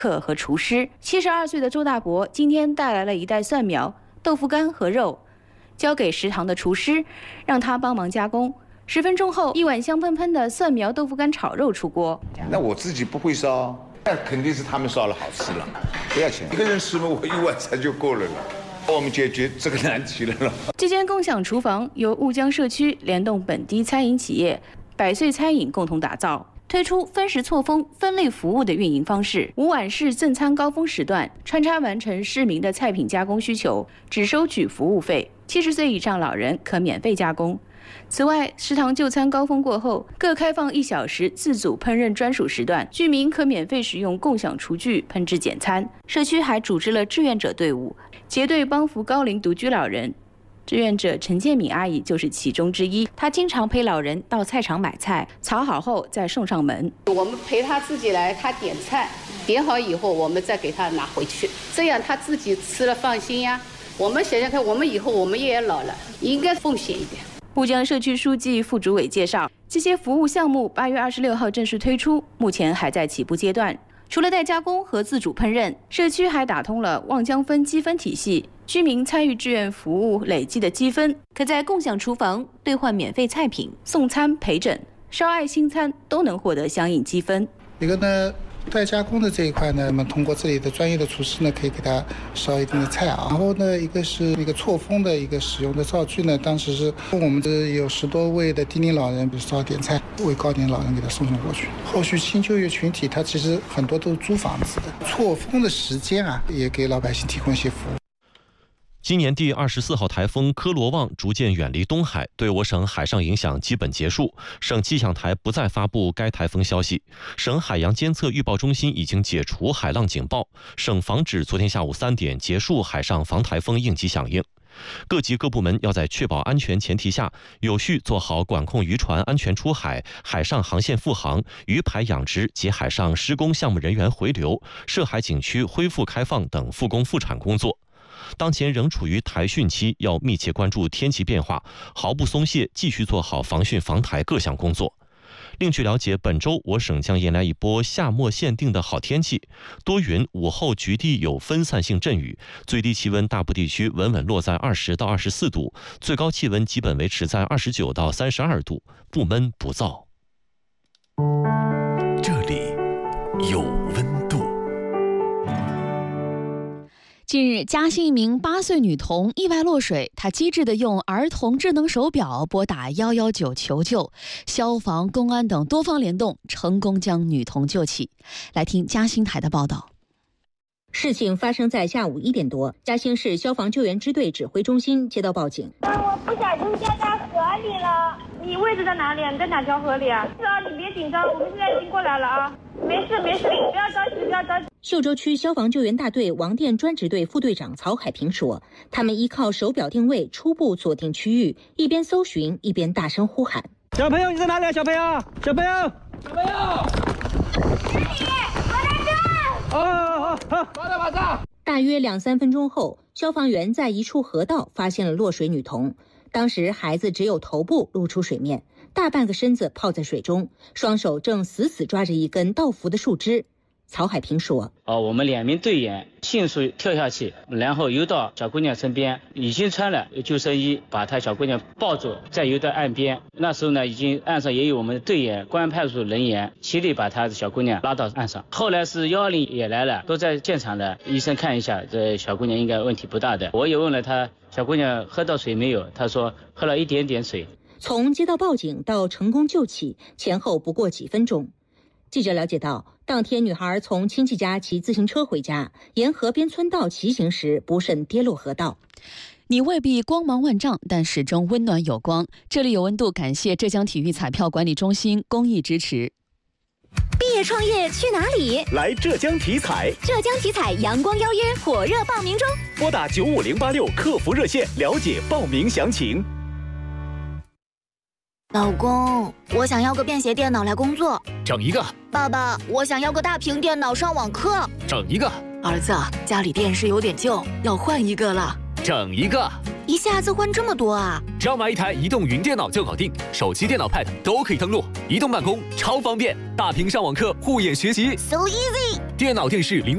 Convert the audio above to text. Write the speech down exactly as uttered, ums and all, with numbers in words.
客和厨师。七十二岁的周大伯今天带来了一袋蒜苗、豆腐干和肉，交给食堂的厨师，让他帮忙加工。十分钟后，一碗香喷喷的蒜苗豆腐干炒肉出锅。 那我自己不会烧，那肯定是他们烧了好吃了，不要钱，一个人吃嘛，我一碗菜就够了了。我们解决这个难题了了。 这间共享厨房由雾江社区联动本地餐饮企业百岁餐饮共同打造。推出分时错峰、分类服务的运营方式，午晚是赠餐高峰时段，穿插完成市民的菜品加工需求，只收取服务费。七十岁以上老人可免费加工。此外，食堂就餐高峰过后，各开放一小时自主烹饪专属时段，居民可免费使用共享厨具烹制简餐。社区还组织了志愿者队伍，结对帮扶高龄独居老人。志愿者陈建敏阿姨就是其中之一，她经常陪老人到菜场买菜，炒好后再送上门。 我们陪她自己来，她点菜，点好以后我们再给她拿回去，这样她自己吃了放心呀。我们想想看，我们以后我们也老了，应该奉献一点。 雾江社区书记副主委介绍，这些服务项目八月二十六号正式推出，目前还在起步阶段。除了代加工和自主烹饪，社区还打通了望江分积分体系，居民参与志愿服务累积的积分，可在共享厨房兑换免费菜品、送餐、陪诊、烧爱心餐都能获得相应积分。 一个呢，代加工的这一块呢，我们通过这里的专业的厨师呢，可以给他烧一定的菜啊。然后呢，一个是一个错峰的一个使用的灶具呢，当时是我们这有十多位的低龄老人，比如烧点菜，为高龄老人给他送送过去。后续新就业群体，他其实很多都是租房子的，错峰的时间啊，也给老百姓提供一些服务。 今年第二十四号台风科罗旺逐渐远离东海，对我省海上影响基本结束。省气象台不再发布该台风消息，省海洋监测预报中心已经解除海浪警报。省防指昨天下午三点结束海上防台风应急响应。各级各部门要在确保安全前提下，有序做好管控渔船安全出海、海上航线复航、鱼排养殖及海上施工项目人员回流、涉海景区恢复开放等复工复产工作。当前仍处于台汛期，要密切关注天气变化，毫不松懈，继续做好防汛防台各项工作。另据了解，本周我省将迎来一波夏末限定的好天气，多云，午后局地有分散性阵雨，最低气温大部地区稳稳落在二十到二十四度，最高气温基本维持在二十九到三十二度，不闷不燥。 这里有温度。 近日，嘉兴一名八岁女童意外落水，她机智地用儿童智能手表拨打一一九求救，消防、公安等多方联动，成功将女童救起。来听嘉兴台的报道。 事情发生在下午一点多，嘉兴市消防救援支队指挥中心接到报警。 我不小心掉到河里了。你位置在哪里？你在哪条河里啊？是啊，你别紧张，我们现在已经过来了啊。没事没事，不要着急，不要着急。 秀洲区消防救援大队王店专职队副队长曹海平说，他们依靠手表定位初步锁定区域，一边搜寻一边大声呼喊： 小朋友你在哪里啊？小朋友小朋友小朋友哪里？我在这。 哦哦哦，马上马上。 大约两三分钟后，消防员在一处河道发现了落水女童，当时孩子只有头部露出水面，大半个身子泡在水中，双手正死死抓着一根倒伏的树枝。曹海平说： 哦，我们两名队员迅速跳下去，然后游到小姑娘身边，已经穿了救生衣，把她小姑娘抱住，再游到岸边。那时候呢，已经岸上也有我们的队员、公安派出所人员齐力把她的小姑娘拉到岸上。后来是幺二零也来了，都在现场的医生看一下，这小姑娘应该问题不大的。我也问了她，小姑娘喝到水没有？她说喝了一点点水。 从接到报警到成功救起，前后不过几分钟。记者了解到，当天女孩从亲戚家骑自行车回家，沿河边村道骑行时不慎跌落河道。 你未必光芒万丈，但始终温暖有光。这里有温度，感谢浙江体育彩票管理中心公益支持。 毕业创业去哪里？ 来浙江体彩。 浙江体彩阳光邀约火热报名中， 拨打九五零八六客服热线了解报名详情。 老公，我想要个便携电脑来工作。 整一个。 爸爸，我想要个大屏电脑上网课。 整一个。 儿子，家里电视有点旧，要换一个了。 整一个。 一下子换这么多啊？ 只要买一台移动云电脑就搞定，手机、电脑、Pad 都可以登录，移动办公超方便，大屏上网课、护眼学习 ，so easy。 电脑、电视零。